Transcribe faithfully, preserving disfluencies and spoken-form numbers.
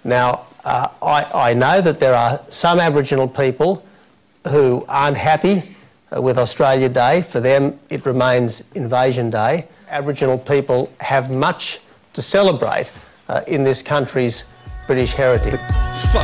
Now, uh, I, I know that there are some Aboriginal people who aren't happy uh, with Australia Day. For them, it remains Invasion Day. Aboriginal people have much to celebrate uh, in this country's British heritage.